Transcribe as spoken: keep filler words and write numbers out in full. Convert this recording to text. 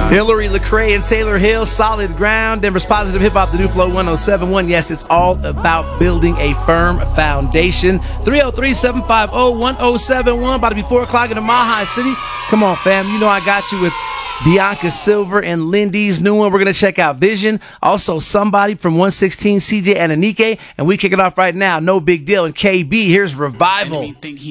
Hillary Lecrae and Taylor Hill, Solid Ground, Denver's Positive Hip Hop, the new Flow one oh seven point one. Yes, it's all about building a firm foundation. three oh three, seven five oh, one oh seven one, about to be four o'clock in the Mile High City. Come on, fam. You know I got you with Bianca Silver and Lindy's new one. We're going to check out Vision. Also, Somebody from one sixteen, C J and Anike. And we kick it off right now. No Big Deal. And K B, here's Revival.